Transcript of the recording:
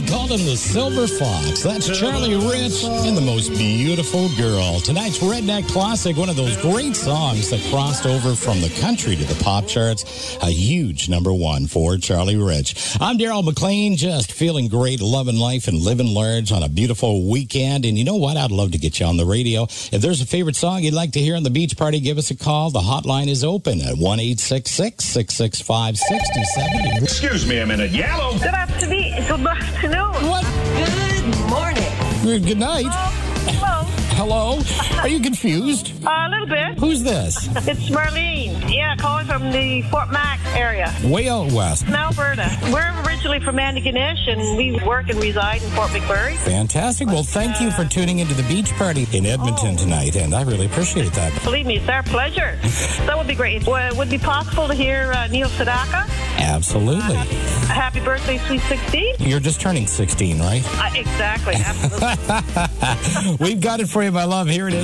called him the Silver Fox. That's Charlie Rich and the Most Beautiful Girl. Tonight's Redneck Classic, one of those great songs that crossed over from the country to the pop charts. A huge number one for Charlie Rich. I'm Daryl McLean, just feeling great, loving life and living large on a beautiful weekend. And you know what? I'd love to get you on the radio. If there's a favorite song you'd like to hear on the beach party, give us a call. The hotline is open at 1-866-665-6070. Excuse me a minute. Yellow. Good afternoon. What? Good morning. Good night. Hello. Hello? Are you confused? A little bit. Who's this? It's Marlene. Yeah, calling from the Fort Mac area. Way out west. In Alberta. We're originally from Antigonish, and we work and reside in Fort McMurray. Fantastic. Well, thank you for tuning into the beach party in Edmonton tonight, and I really appreciate that. Believe me, it's our pleasure. That would be great. Would it be possible to hear Neil Sedaka? Absolutely. Happy birthday, sweet 16. You're just turning 16, right? Exactly. Absolutely. We've got it for you, my love. Here it is.